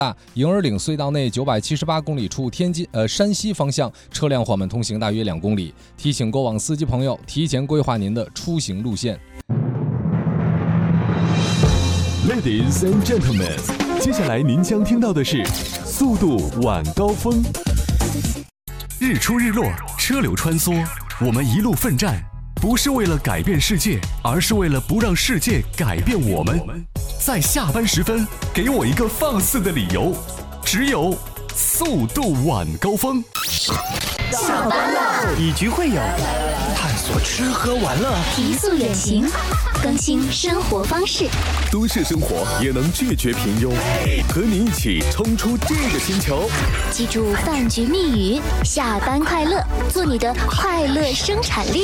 营儿岭隧道内978公里处山西方向车辆缓慢通行大约2公里，提醒过往司机朋友提前规划您的出行路线。 Ladies and gentlemen， 接下来您将听到的是速度晚高峰。日出日落，车流穿梭，我们一路奋战，不是为了改变世界，而是为了不让世界改变我们。在下班时分，给我一个放肆的理由，只有速度晚高峰。 下班了， 以局会友，探索吃喝玩乐， 提速远行，更新生活方式。 都市生活也能拒绝平庸，和你一起冲出这个星球。 记住饭局密语：下班快乐，做你的快乐生产力。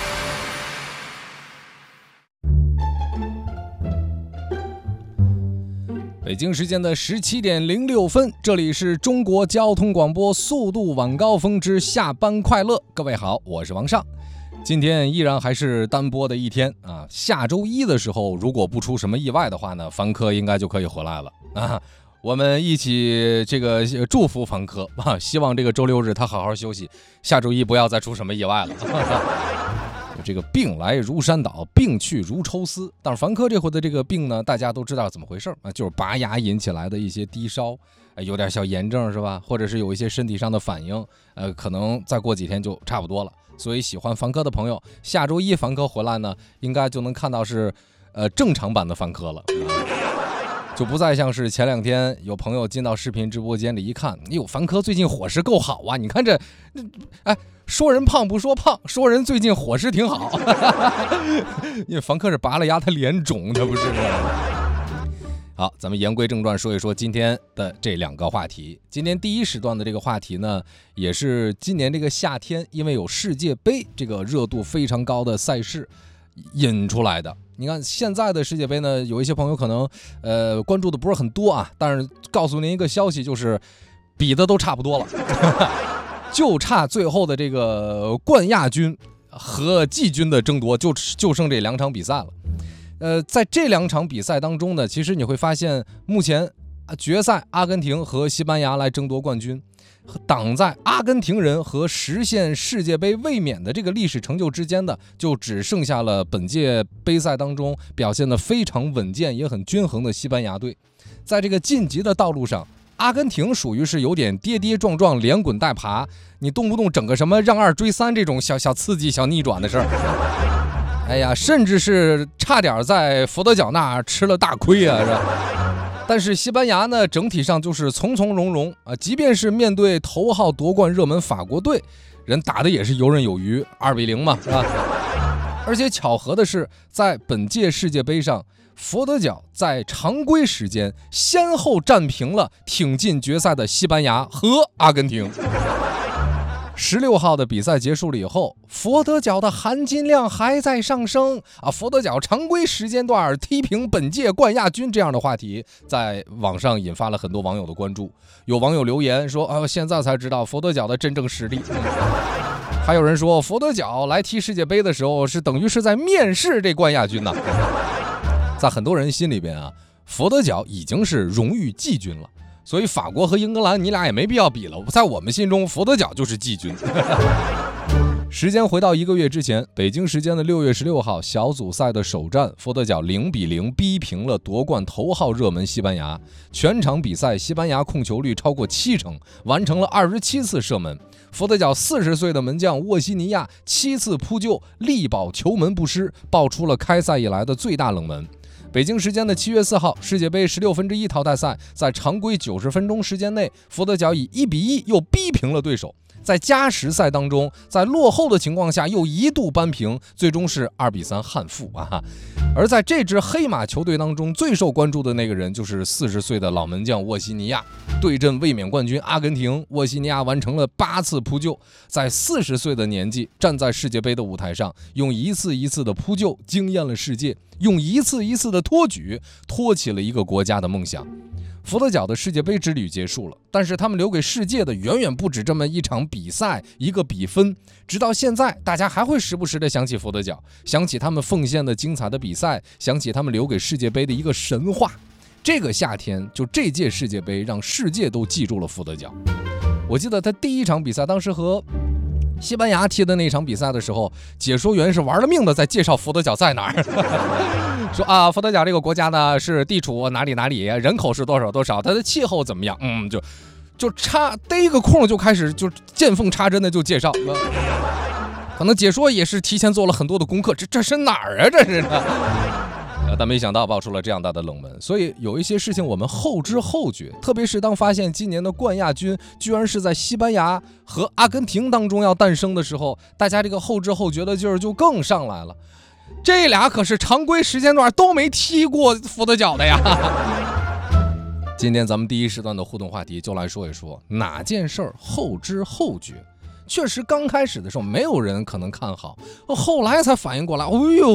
北京时间的17点06分，这里是中国交通广播速度晚高峰之下班快乐。各位好，我是王尚。今天依然还是单播的一天啊，下周一的时候，如果不出什么意外的话呢，凡科应该就可以回来了啊。我们一起这个祝福凡科啊，希望这个周六日他好好休息，下周一不要再出什么意外了。这个病来如山倒，病去如抽丝。但是凡科这回的这个病呢，大家都知道怎么回事啊，就是拔牙引起来的一些低烧，有点小炎症是吧？或者是有一些身体上的反应，可能再过几天就差不多了。所以喜欢凡科的朋友，下周一凡科回来呢，应该就能看到是正常版的凡科了。就不再像是前2天有朋友进到视频直播间里一看，哟，凡科最近伙食够好啊！你看这，说人胖不说胖，说人最近伙食挺好。因为凡科是拔了牙，他脸肿，他不是。好，咱们言归正传，说一说今天的这2个话题。今天第一时段的这个话题呢，也是今年这个夏天，因为有世界杯这个热度非常高的赛事引出来的。你看现在的世界杯呢，有一些朋友可能关注的不是很多啊，但是告诉您一个消息，就是比的都差不多了。就差最后的这个冠亚军和季军的争夺，就剩这2场比赛了。在这2场比赛当中呢，其实你会发现，目前决赛阿根廷和西班牙来争夺冠军，挡在阿根廷人和实现世界杯卫冕的这个历史成就之间的，就只剩下了本届杯赛当中表现得非常稳健也很均衡的西班牙队。在这个晋级的道路上，阿根廷属于是有点跌跌撞撞，连滚带爬，你动不动整个什么让2追3这种小刺激小逆转的事儿，哎呀，甚至是差点在佛得角那吃了大亏啊，是吧？但是西班牙呢，整体上就是从容容啊，即便是面对头号夺冠热门法国队，人打的也是游刃有余，2-0嘛，是吧？而且巧合的是，在本届世界杯上，佛得角在常规时间先后战平了挺进决赛的西班牙和阿根廷。16号的比赛结束了以后，佛得角的含金量还在上升啊！佛得角常规时间段踢平本届冠亚军这样的话题，在网上引发了很多网友的关注。有网友留言说现在才知道佛得角的真正实力。还有人说，佛得角来踢世界杯的时候，是等于是在面试这冠亚军呢。在很多人心里边啊，佛得角已经是荣誉季军了。所以法国和英格兰你俩也没必要比了，在我们心中佛得角就是季军。时间回到1个月之前，北京时间的6月16号，小组赛的首战，佛得角0-0逼平了夺冠头号热门西班牙。全场比赛，西班牙控球率超过70%，完成了27次射门。佛得角40岁的门将沃西尼亚7次扑救，力保球门不失，爆出了开赛以来的最大冷门。北京时间的7月4号，世界杯1/16淘汰赛，在常规90分钟时间内，佛得角以1-1又逼平了对手。在加时赛当中，在落后的情况下又一度扳平，最终是2-3憾负啊！而在这支黑马球队当中，最受关注的那个人就是40岁的老门将沃西尼亚。对阵卫冕冠军阿根廷，沃西尼亚完成了8次扑救，在40岁的年纪站在世界杯的舞台上，用一次一次的扑救惊艳了世界，用一次一次的托举托起了一个国家的梦想。佛得角的世界杯之旅结束了，但是他们留给世界的远远不止这么一场比赛，一个比分。直到现在，大家还会时不时的想起佛得角，想起他们奉献的精彩的比赛，想起他们留给世界杯的一个神话。 这个夏天就这届世界杯让世界都记住了福德角。我记得他第一场比赛当时和西班牙踢的那场比赛的时候，解说员是玩了命的在介绍福德角在哪儿说啊，福德角这个国家呢是地处哪里哪里，人口是多少多少，它的气候怎么样，就逮个空就开始就见缝插针的就介绍，可能解说也是提前做了很多的功课，这是哪儿啊，这是但没想到爆出了这样大的冷门，所以有一些事情我们后知后觉，特别是当发现今年的冠亚军居然是在西班牙和阿根廷当中要诞生的时候，大家这个后知后觉的劲儿就更上来了。这俩可是常规时间段都没踢过福德角的呀。今天咱们第一时段的互动话题就来说一说哪件事儿后知后觉。确实刚开始的时候没有人可能看好，后来才反应过来，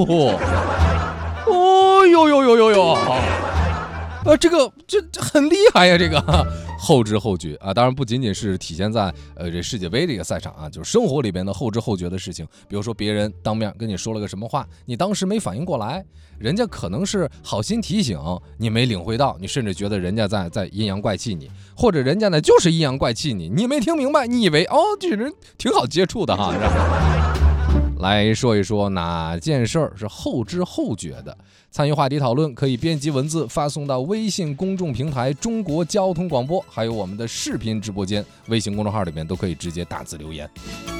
这很厉害呀，这个后知后觉啊，当然不仅仅是体现在这世界杯这个赛场啊，就是生活里边的后知后觉的事情。比如说别人当面跟你说了个什么话，你当时没反应过来，人家可能是好心提醒，你没领会到，你甚至觉得人家在阴阳怪气你，或者人家呢就是阴阳怪气你，你没听明白，你以为这人挺好接触的哈。来说一说哪件事儿是后知后觉的。参与话题讨论可以编辑文字发送到微信公众平台中国交通广播，还有我们的视频直播间微信公众号里面都可以直接打字留言。